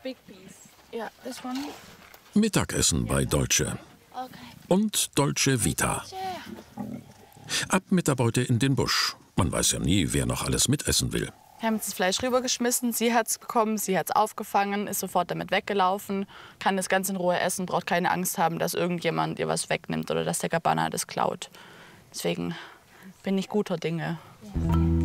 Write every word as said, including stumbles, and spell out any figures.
big piece. Yeah, this one. Mittagessen bei Dolce. Okay. Und Dolce Vita. Ab mit der Beute in den Busch. Man weiß ja nie, wer noch alles mitessen will. Wir haben jetzt das Fleisch rübergeschmissen, sie hat es bekommen, sie hat es aufgefangen, ist sofort damit weggelaufen, kann das ganz in Ruhe essen, braucht keine Angst haben, dass irgendjemand ihr was wegnimmt oder dass der Gabbana das klaut. Deswegen bin ich guter Dinge.